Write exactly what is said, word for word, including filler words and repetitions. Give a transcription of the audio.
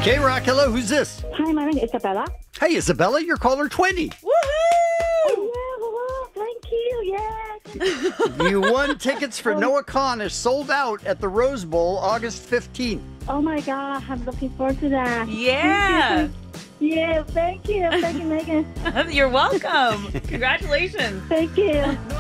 K-Rock, hello, who's this? Hi, my name is Isabella. Hey, Isabella, you're caller twenty. Woohoo! Oh, yeah, hello, thank you, yes. You won tickets for Noah Kahan is sold out at the Rose Bowl August fifteenth. Oh, my God, I'm looking forward to that. Yeah. Yeah, thank you. Thank you, Megan. You're welcome. Congratulations. Thank you.